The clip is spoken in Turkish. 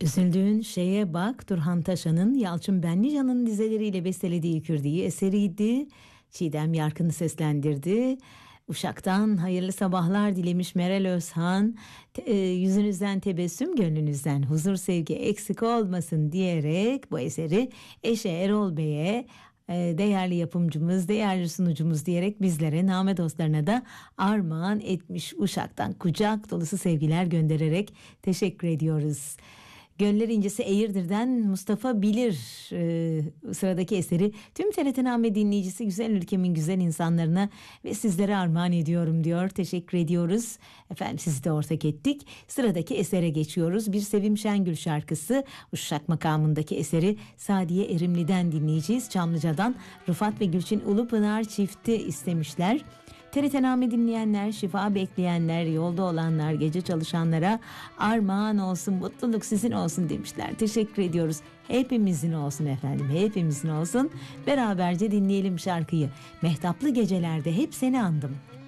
Üzüldüğün şeye bak, Turhan Taşan'ın Yalçın Benlican'ın dizeleriyle bestelediği Kürdi'yi eseriydi. Çiğdem Yarkın'ı seslendirdi. Uşak'tan hayırlı sabahlar dilemiş Meral Özhan. Yüzünüzden tebessüm, gönlünüzden huzur, sevgi eksik olmasın diyerek bu eseri eşe Erol Bey'e, değerli yapımcımız, değerli sunucumuz diyerek bizlere, name dostlarına da armağan etmiş. Uşak'tan kucak dolusu sevgiler göndererek teşekkür ediyoruz. Gönüller İncesi Eğirdir'den Mustafa Bilir sıradaki eseri tüm TRT dinleyicisi, güzel ülkemin güzel insanlarına ve sizlere armağan ediyorum diyor. Teşekkür ediyoruz. Efendim sizi de ortak ettik. Sıradaki esere geçiyoruz. Bir Sevim Şengül şarkısı, Uşak makamındaki eseri Sadiye Erimli'den dinleyeceğiz. Çamlıca'dan Rıfat ve Gülçin Ulupınar çifti istemişler. TRT dinleyenler, şifa bekleyenler, yolda olanlar, gece çalışanlara armağan olsun, mutluluk sizin olsun demişler. Teşekkür ediyoruz. Hepimizin olsun efendim, hepimizin olsun. Beraberce dinleyelim şarkıyı. Mehtaplı gecelerde hep seni andım.